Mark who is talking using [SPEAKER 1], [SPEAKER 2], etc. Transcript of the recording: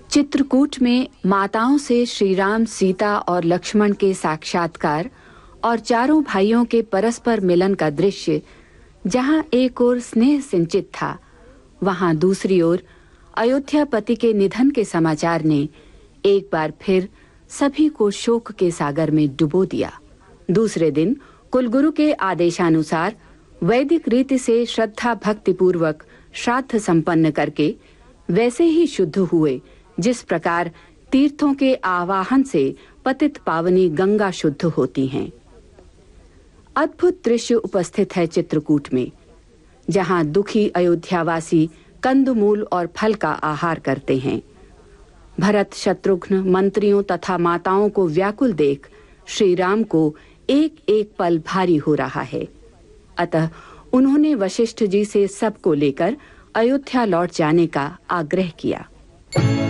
[SPEAKER 1] चित्रकूट में माताओं से श्री राम, सीता और लक्ष्मण के साक्षात्कार और चारों भाइयों के परस्पर मिलन का दृश्य जहां एक ओर स्नेह सिंचित था, वहां दूसरी ओर अयोध्यापति के निधन के समाचार ने एक बार फिर सभी को शोक के सागर में डुबो दिया। दूसरे दिन कुलगुरु के आदेशानुसार वैदिक रीति से श्रद्धा भक्ति पूर्वक श्राद्ध संपन्न करके वैसे ही शुद्ध हुए जिस प्रकार तीर्थों के आवाहन से पतित पावनी गंगा शुद्ध होती हैं। अद्भुत दृश्य उपस्थित है चित्रकूट में, जहां दुखी अयोध्यावासी कंदमूल और फल का आहार करते हैं। भरत, शत्रुघ्न, मंत्रियों तथा माताओं को व्याकुल देख श्री राम को एक एक पल भारी हो रहा है। अतः उन्होंने वशिष्ठ जी से सबको लेकर अयोध्या लौट जाने का आग्रह किया।